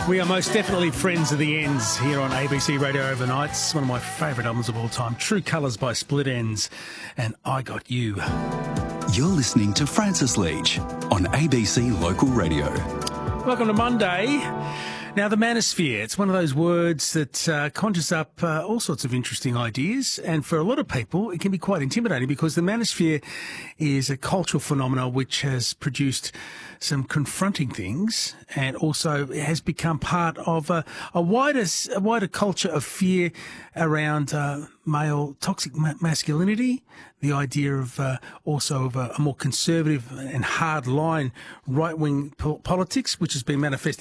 We are most definitely friends of the Ends here on ABC Radio Overnights. One of my favourite albums of all time, True Colours by Split Enz, and I Got You. You're listening to Francis Leach on ABC Local Radio. Welcome to Monday. Now, the manosphere, it's one of those words that conjures up all sorts of interesting ideas, and for a lot of people it can be quite intimidating because the manosphere is a cultural phenomenon which has produced some confronting things and also has become part of a wider culture of fear around male toxic masculinity, the idea of also of a more conservative and hard-line right-wing politics, which has been manifested